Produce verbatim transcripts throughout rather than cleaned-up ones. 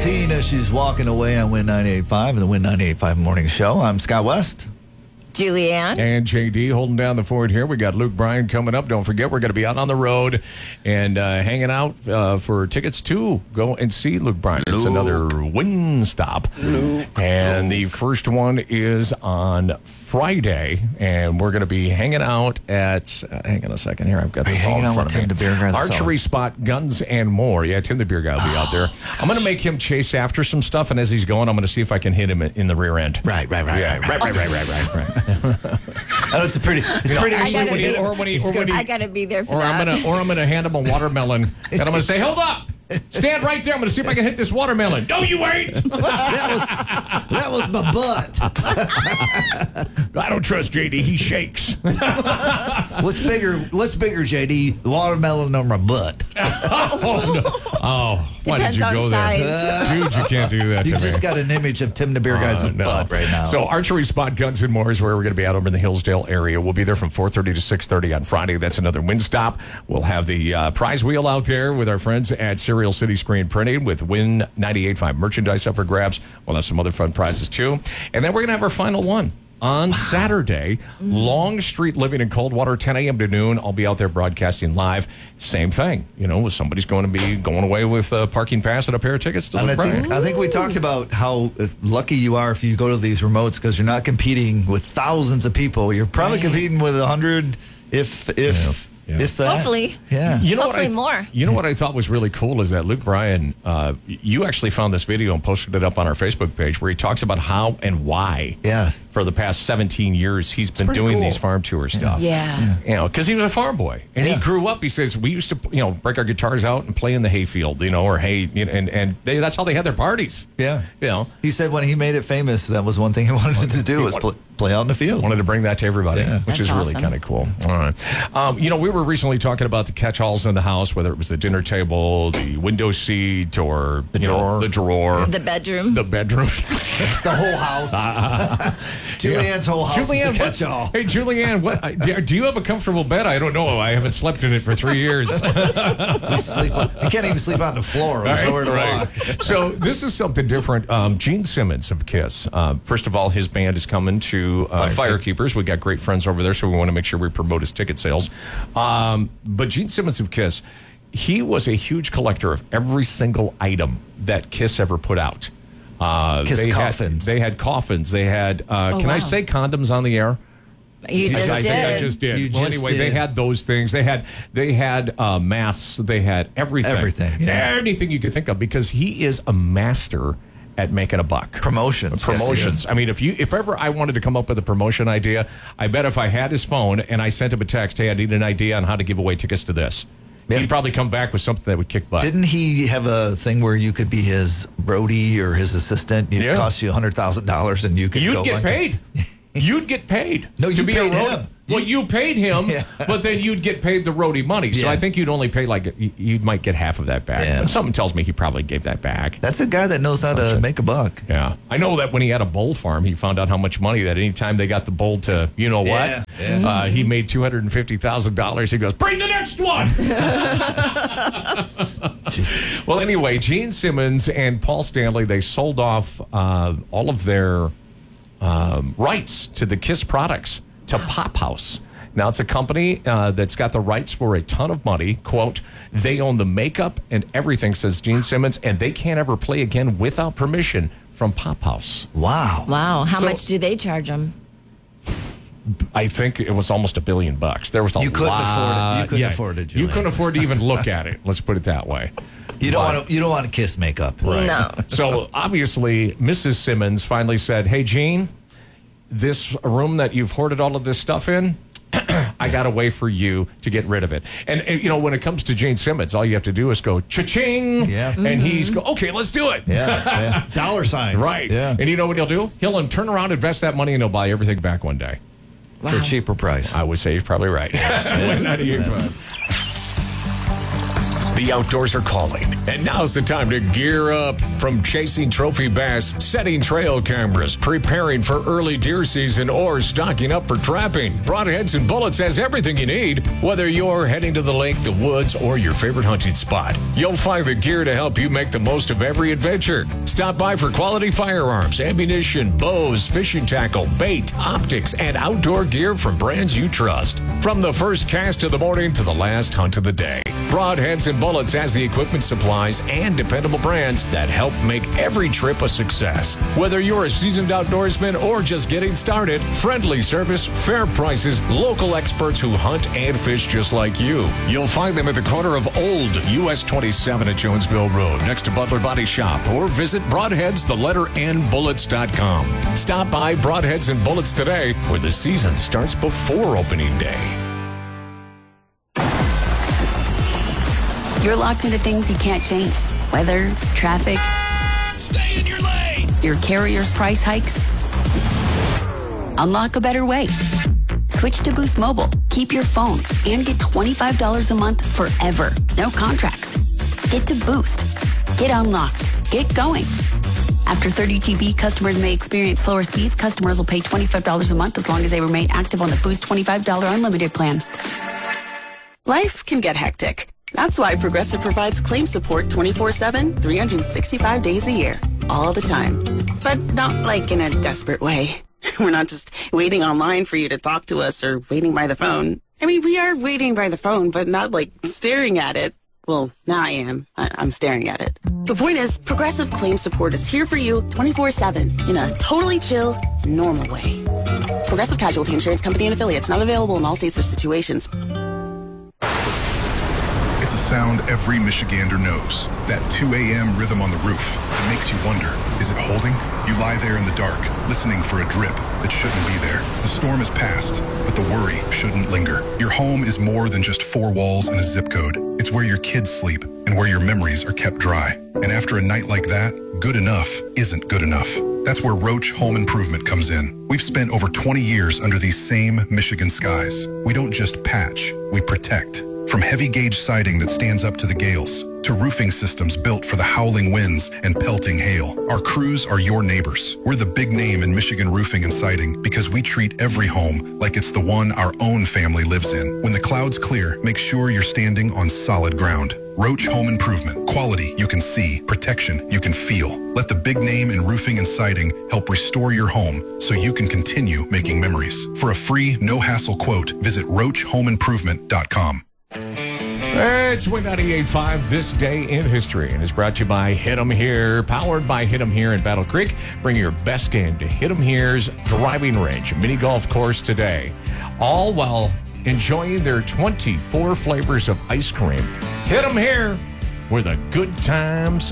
seventeen as she's walking away on Win ninety-eight point five and the Win ninety-eight point five Morning Show. I'm Scott West. Julianne. And J D holding down the fort here. We got Luke Bryan coming up. Don't forget, we're going to be out on the road and uh, hanging out uh, for tickets to go and see Luke Bryan. It's another win stop. Luke. And the first one is on Friday, and we're going to be hanging out at, uh, hang on a second here. I've got Are you this all hanging in out front with of Tim me. the Beer Guy? That's Archery all. Spot, Guns and More. Yeah, Tim the Beer Guy will be out there. Oh, I'm going to make him chase after some stuff, and as he's going, I'm going to see if I can hit him in the rear end. Right, right, right, Yeah, right, right, right, right, right, right. right. I know it's a pretty, it's You know, pretty. I gotta when he- be- or when he, or when he, I got to be there for or that. I'm gonna, or I'm gonna hand him a watermelon, and I'm gonna say, "Hold up, stand right there. I'm gonna see if I can hit this watermelon." No, you ain't. that was that was my butt. I don't trust J D. He shakes. What's bigger? What's bigger, J D? The watermelon or my butt? oh, no. oh why did Depends you on go size. there, dude? You can't do that You to just me. got an image of Tim the Beer Guy's Uh, no. butt right now. So Archery Spot, Guns and More is where we're going to be out over in the Hillsdale area. We'll be there from four thirty to six thirty on Friday. That's another win stop. We'll have the uh, prize wheel out there with our friends at Serial City Screen Printing with Win ninety-eight point five merchandise up for grabs. We'll have some other fun prizes too. And then we're going to have our final one. On Saturday, Long Street Living in Coldwater, ten a.m. to noon. I'll be out there broadcasting live. Same thing. You know, somebody's going to be going away with a parking pass and a pair of tickets to And I Luke Bryan. think, I think we talked about how uh, lucky you are if you go to these remotes because you're not competing with thousands of people. You're probably Right. competing with a hundred, if if Yeah, yeah. if that. Hopefully. Yeah. You know Hopefully what I, more. You know what I thought was really cool is that Luke Bryan, uh, you actually found this video and posted it up on our Facebook page where he talks about how and why Yeah. for the past seventeen years he's been pretty doing cool. these farm tour stuff. Yeah. You know, because he was a farm boy and Yeah. he grew up. He says we used to, you know, break our guitars out and play in the hayfield, you know, or hay, you know, and and they, that's how they had their parties. Yeah. You know, He said when he made it famous, that was one thing he wanted to do was play, play out in the field. wanted to bring that to everybody, Yeah. which That's is really awesome. kind of cool. All right. Um, you know, we were recently talking about the catch-alls in the house, whether it was the dinner table, the window seat, or The you know, drawer. the drawer, The bedroom. the bedroom. The whole house. Julianne's whole house Julianne, is a what, catch-all. hey, Julianne, what, I- do do you have a comfortable bed? I don't know. I haven't slept in it for three years. We sleep on, we can't even sleep on the floor. There's nowhere to walk. So this is something different. Um, Gene Simmons of KISS. Uh, first of all, his band is coming to uh, Firekeepers. We got great friends over there, so we want to make sure we promote his ticket sales. Um, but Gene Simmons of KISS, he was a huge collector of every single item that KISS ever put out. Uh, KISS they coffins. Had, they had coffins. They had. Uh, Oh, can I wow. say condoms on the air? You just I did. think I just did. You well, just anyway, they did. had those things. They had they had uh, masks. They had everything. Everything, yeah. Anything you could think of because he is a master at making a buck. Promotions. Yes, he Promotions. is. I mean, if you if ever I wanted to come up with a promotion idea, I bet if I had his phone and I sent him a text, hey, I need an idea on how to give away tickets to this, Yeah. he'd probably come back with something that would kick butt. Didn't he have a thing where you could be his roadie or his assistant? It Yeah. cost you one hundred thousand dollars and you could You'd go get on- paid. You'd get paid. No, to you be paid a roadie. him. Well, you paid him, Yeah. but then you'd get paid the roadie money. So Yeah. I think you'd only pay like you, you might get half of that back. Yeah. But something tells me he probably gave that back. That's a guy that knows how to Something. make a buck. Yeah, I know that when he had a bull farm, he found out how much money that anytime they got the bull to, you know what, Yeah, yeah. Uh, he made two hundred and fifty thousand dollars. He goes, bring the next one. Well, anyway, Gene Simmons and Paul Stanley, they sold off uh, all of their um, rights to the KISS products to Pop House. Now, it's a company uh, that's got the rights for a ton of money. Quote, they own the makeup and everything, says Gene Simmons, and they can't ever play again without permission from Pop House. Wow. Wow. How So- much do they charge them? I think it was almost a billion bucks. There was a You couldn't lot. afford it. You couldn't yeah, afford it, You Julian. couldn't afford to even look at it. Let's put it that way. You don't But- want to. You don't want to kiss makeup. No. So obviously, Missus Simmons finally said, "Hey, Gene, this room that you've hoarded all of this stuff in, I got a way for you to get rid of it." And, and, you know, when it comes to Gene Simmons, all you have to do is go cha-ching, Yeah. and he's go, "Okay, let's do it." Yeah. yeah. Dollar signs. Right. Yeah. And you know what he'll do? He'll um, turn around, invest that money, and he'll buy everything back one day. For a cheaper price. I would say he's probably right. ninety-eight point five. The outdoors are calling, and now's the time to gear up. From chasing trophy bass, setting trail cameras, preparing for early deer season, or stocking up for trapping, Broadheads and Bullets has everything you need. Whether you're heading to the lake, the woods, or your favorite hunting spot, you'll find the gear to help you make the most of every adventure. Stop by for quality firearms, ammunition, bows, fishing tackle, bait, optics, and outdoor gear from brands you trust. From the first cast of the morning to the last hunt of the day, Broadheads and Bullets has the equipment, supplies, and dependable brands that help make every trip a success. Whether you're a seasoned outdoorsman or just getting started, friendly service, fair prices, local experts who hunt and fish just like you. You'll find them at the corner of Old U S twenty-seven at Jonesville Road, next to Butler Body Shop, or visit Broadheads, the letter N, bullets dot com. Stop by Broadheads and Bullets today, where the season starts before opening day. You're locked into things you can't change. Weather, traffic. Stay in your lane! Your carrier's price hikes. Unlock a better way. Switch to Boost Mobile. Keep your phone and get twenty-five dollars a month forever. No contracts. Get to Boost. Get unlocked. Get going. After thirty G B, customers may experience slower speeds. Customers will pay twenty-five dollars a month as long as they remain active on the Boost twenty-five dollars unlimited plan. Life can get hectic. That's why Progressive provides claim support twenty-four seven, three hundred sixty-five days a year, all the time. But not like in a desperate way. We're not just waiting online for you to talk to us or waiting by the phone. I mean, we are waiting by the phone, but not like staring at it. Well, now I am. I- I'm staring at it. The point is, Progressive claim support is here for you twenty-four seven in a totally chill, normal way. Progressive Casualty Insurance Company and Affiliates, not available in all states or situations. It's a sound every Michigander knows. That two a.m. rhythm on the roof that makes you wonder, is it holding? You lie there in the dark, listening for a drip that shouldn't be there. The storm is past, but the worry shouldn't linger. Your home is more than just four walls and a zip code. It's where your kids sleep and where your memories are kept dry. And after a night like that, good enough isn't good enough. That's where Roach Home Improvement comes in. We've spent over twenty years under these same Michigan skies. We don't just patch, we protect. From heavy gauge siding that stands up to the gales, to roofing systems built for the howling winds and pelting hail, our crews are your neighbors. We're the big name in Michigan roofing and siding because we treat every home like it's the one our own family lives in. When the clouds clear, make sure you're standing on solid ground. Roach Home Improvement. Quality you can see, protection you can feel. Let the big name in roofing and siding help restore your home so you can continue making memories. For a free, no-hassle quote, visit roach home improvement dot com. It's Win ninety-eight point five, This Day in History, and is brought to you by Hit 'em Here, powered by Hit 'em Here in Battle Creek. Bring your best game to Hit 'em Here's driving range, mini golf course today, all while enjoying their twenty-four flavors of ice cream. Hit 'em Here, where the good times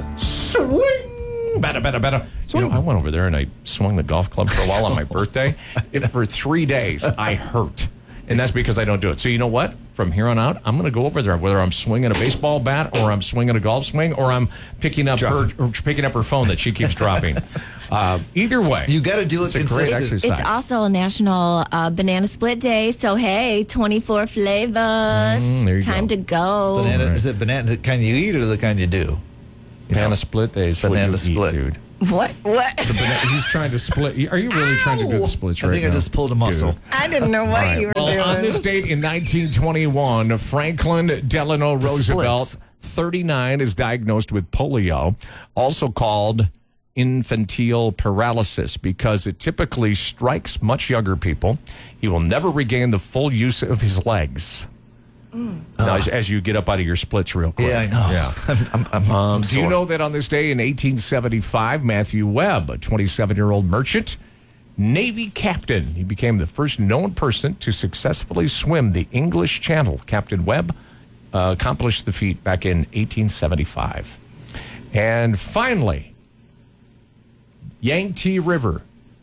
swing. Better, better, better. You know, I went over there and I swung the golf club for a while on my birthday. It, for three days, I hurt. And that's because I don't do it. So you know what? From here on out, I'm going to go over there, whether I'm swinging a baseball bat or I'm swinging a golf swing or I'm picking up her or picking up her phone that she keeps dropping. Uh, either way, You got to do it it's a great consistent. exercise. It's also a National uh, Banana Split Day, so hey, twenty-four flavors. Mm, there you Time go. to go. Banana, Is it banana the kind you eat or the kind you do? Banana split days. What Banana you split. eat, dude. What? What? The banana, he's trying to split. Are you really trying to do the splits I right think I now? just pulled a muscle. Dude. I didn't know what All right. you were Well, doing. on this date in nineteen twenty-one, Franklin Delano Roosevelt, Splits. thirty-nine, is diagnosed with polio, also called infantile paralysis, because it typically strikes much younger people. He will never regain the full use of his legs. Mm. Now, as, as you get up out of your splits real quick. Yeah, I know. Yeah. I'm, I'm, I'm Um, do you sore. know that on this day in eighteen seventy-five, Matthew Webb, a twenty-seven-year-old merchant, Navy captain, he became the first known person to successfully swim the English Channel. Captain Webb uh, accomplished the feat back in eighteen seventy-five. And finally, Yangtze River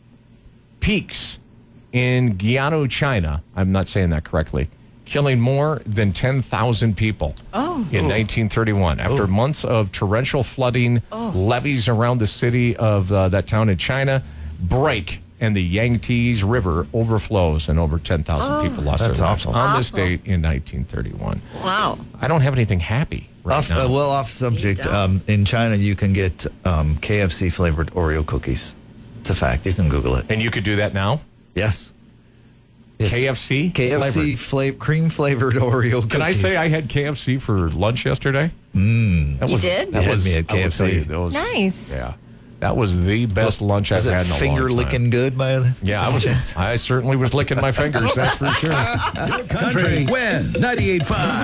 peaks in Guiano, China. I'm not saying that correctly. Killing more than ten thousand people Oh. in nineteen thirty-one. After months of torrential flooding, levees around the city of uh, that town in China break, and the Yangtze River overflows, and over ten thousand people lost That's their lives awful. on this date in nineteen thirty-one. Wow. I don't have anything happy right Off, now. uh, well, off subject. You don't. Um, in China, you can get um, K F C flavored Oreo cookies. It's a fact. You can Google it. and you could do that now? Yes. Yes. K F C? K F C flavored. fla- cream flavored Oreo cookies. Can I say I had K F C for lunch yesterday? Mm. That You did? That You had was, me at I will K F C. tell you, that was- Nice. Yeah. That was the best lunch I've Is it had in a finger long time. licking good by the Yeah, I was. I certainly was licking my fingers. That's for sure. Country. When ninety-eight point five.